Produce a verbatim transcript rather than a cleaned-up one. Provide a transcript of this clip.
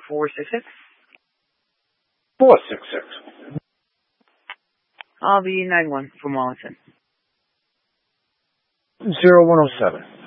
four six six? four six six. I'll be nine one from Wellington. zero one oh seven.